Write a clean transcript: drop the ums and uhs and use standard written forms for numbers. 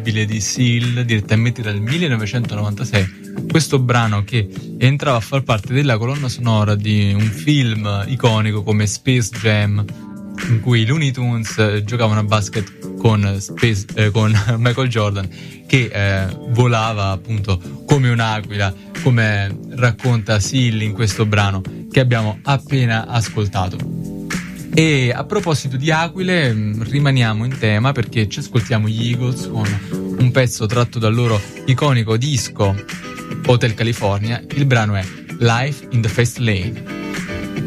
incredibile di Seal direttamente dal 1996. Questo brano che entrava a far parte della colonna sonora di un film iconico come Space Jam, in cui i Looney Tunes giocavano a basket con Michael Jordan, che volava appunto come un'aquila, come racconta Seal in questo brano che abbiamo appena ascoltato. E a proposito di aquile, rimaniamo in tema perché ci ascoltiamo gli Eagles con un pezzo tratto dal loro iconico disco Hotel California. Il brano è Life in the Fast Lane.